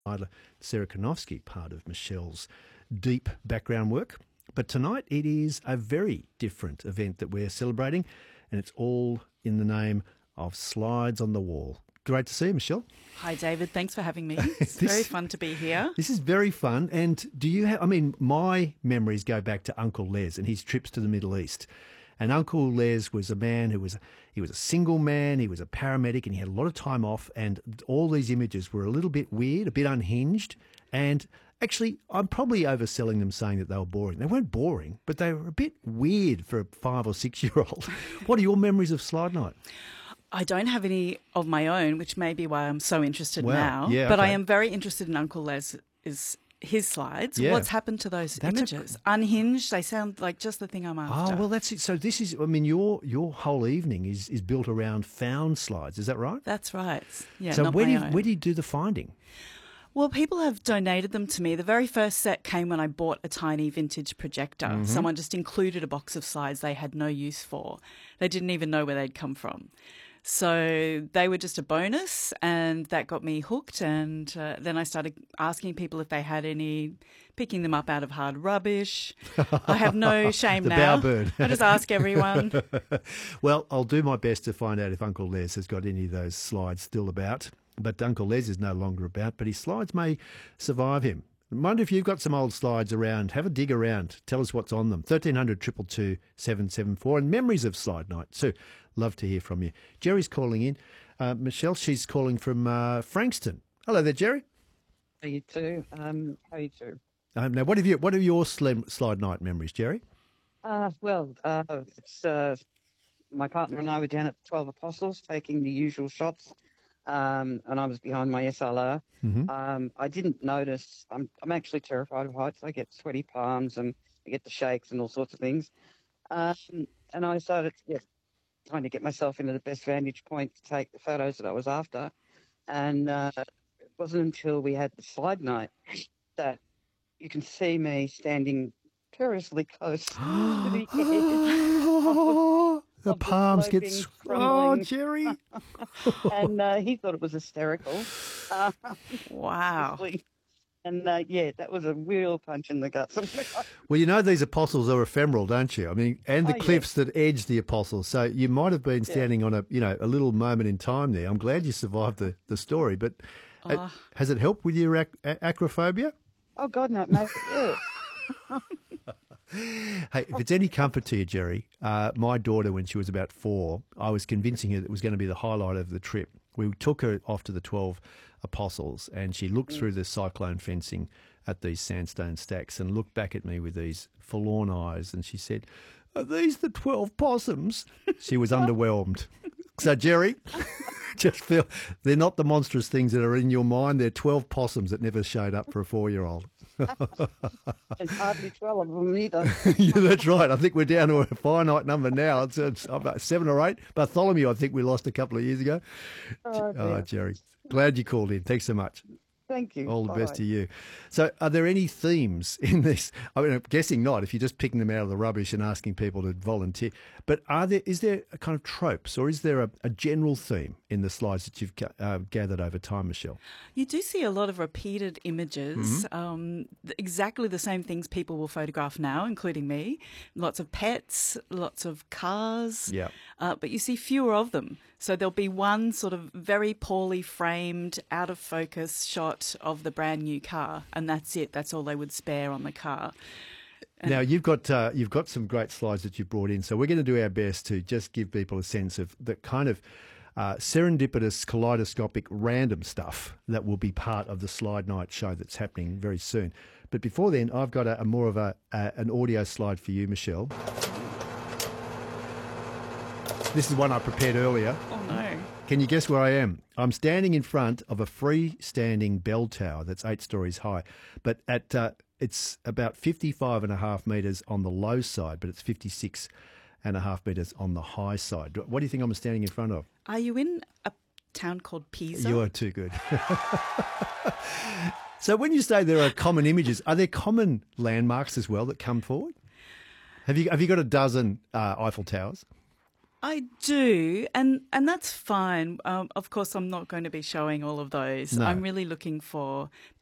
Sarah Konofsky, part of Michelle's deep background work. But tonight it is a very different event that we're celebrating, and it's all in the name of Slides on the Wall. Great to see you, Michelle. Hi, David. Thanks for having me. It's very fun to be here. This is very fun. And do you have, my memories go back to Uncle Les and his trips to the Middle East. And Uncle Les was a man he was a single man, he was a paramedic, and he had a lot of time off. And all these images were a little bit weird, a bit unhinged. And actually, I'm probably overselling them saying that they were boring. They weren't boring, but they were a bit weird for a 5 or 6 year old. What are your memories of Slide Night? I don't have any of my own, which may be why I'm so interested now. Yeah, but I okay. am very interested in Uncle Les' his slides. Yeah. What's happened to those images? Unhinged, they sound like just the thing I'm after. Oh, well, that's it. So this is, your whole evening is built around found slides. Is that right? That's right. Yeah, So not where my did own. you do the finding? Well, people have donated them to me. The very first set came when I bought a tiny vintage projector. Mm-hmm. Someone just included a box of slides they had no use for. They didn't even know where they'd come from. So they were just a bonus, and that got me hooked. And then I started asking people if they had any, picking them up out of hard rubbish. I have no shame The now. bowerbird. I just ask everyone. Well, I'll do my best to find out if Uncle Les has got any of those slides still about. But Uncle Les is no longer about, but his slides may survive him. I wonder if you've got some old slides around. Have a dig around. Tell us what's on them. 1300 222 774 and memories of Slide Night. So, love to hear from you. Jerry's calling in. Michelle, she's calling from Frankston. Hello there, Jerry. How you too? How you too? Now, what are your Slide Night memories, Jerry? It's my partner and I were down at 12 Apostles taking the usual shots, and I was behind my SLR. Mm-hmm. I didn't notice. I'm actually terrified of heights. I get sweaty palms and I get the shakes and all sorts of things. And I started trying to get myself into the best vantage point to take the photos that I was after. And it wasn't until we had the Slide Night that you can see me standing perilously close to the edge. The palms get... crumbling. Oh, Jerry. And he thought it was hysterical. Wow. And that was a real punch in the guts. Well, you know these apostles are ephemeral, don't you? I mean, and the Oh, cliffs that edge the apostles. So you might have been standing on a little moment in time there. I'm glad you survived the story, but has it helped with your acrophobia? Oh, God, no, mate. Yeah. Hey, if it's any comfort to you, Jerry, my daughter, when she was about 4, I was convincing her that it was going to be the highlight of the trip. We took her off to the 12 Apostles, and she looked through the cyclone fencing at these sandstone stacks and looked back at me with these forlorn eyes, and she said, "Are these the 12 possums?" She was underwhelmed. So, Jerry, just feel they're not the monstrous things that are in your mind. They're 12 possums that never showed up for a 4-year-old. And hardly 12 of them either. Yeah, that's right. I think we're down to a finite number now. It's about 7 or 8. Bartholomew, I think we lost a couple of years ago. Oh, Jerry, glad you called in. Thanks so much. Thank you. All the best Bye. to you. So are there any themes in this? I mean, I'm guessing not, if you're just picking them out of the rubbish and asking people to volunteer. But is there a kind of tropes, or is there a general theme in the slides that you've gathered over time, Michelle? You do see a lot of repeated images, exactly the same things people will photograph now, including me. Lots of pets, lots of cars, Yeah. but you see fewer of them. So there'll be one sort of very poorly framed, out of focus shot of the brand new car, and that's it. That's all they would spare on the car. Now, you've got some great slides that you brought in, so we're going to do our best to just give people a sense of the kind of serendipitous, kaleidoscopic, random stuff that will be part of the Slide Night show that's happening very soon. But before then, I've got a more of an audio slide for you, Michelle. This is one I prepared earlier. Oh, no. Can you guess where I am? I'm standing in front of a freestanding bell tower that's 8 stories high, but it's about 55.5 metres on the low side, but it's 56.5 metres on the high side. What do you think I'm standing in front of? Are you in a town called Pisa? You are too good. So when you say there are common images, are there common landmarks as well that come forward? Have you got a dozen Eiffel Towers? I do, and that's fine. Of course, I'm not going to be showing all of those. No. I'm really looking for